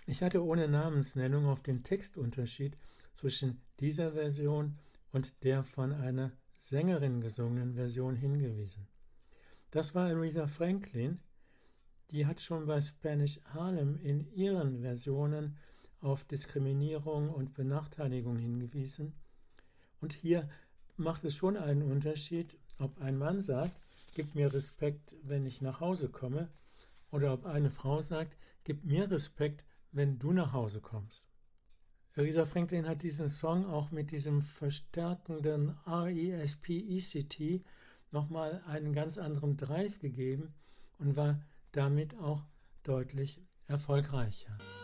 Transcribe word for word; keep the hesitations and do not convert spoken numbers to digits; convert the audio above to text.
Ich hatte ohne Namensnennung auf den Textunterschied zwischen dieser Version und der von einer Sängerin gesungenen Version hingewiesen. Das war Aretha Franklin, die hat schon bei Spanish Harlem in ihren Versionen auf Diskriminierung und Benachteiligung hingewiesen. Und hier macht es schon einen Unterschied, ob ein Mann sagt, gib mir Respekt, wenn ich nach Hause komme, oder ob eine Frau sagt, gib mir Respekt, wenn du nach Hause kommst. Aretha Franklin hat diesen Song auch mit diesem verstärkenden R E S P E C T nochmal einen ganz anderen Drive gegeben und war damit auch deutlich erfolgreicher.